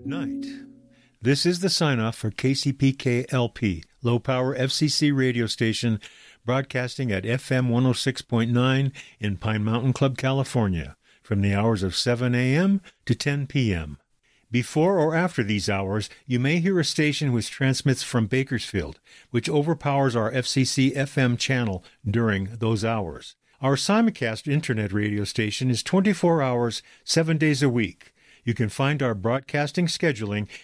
Good night. This is the sign-off for KCPK-LP, low-power FCC radio station, broadcasting at FM 106.9 in Pine Mountain Club, California, from the hours of 7 a.m. to 10 p.m. Before or after these hours, you may hear a station which transmits from Bakersfield, which overpowers our FCC FM channel during those hours. Our simulcast internet radio station is 24 hours, 7 days a week. You can find our broadcasting scheduling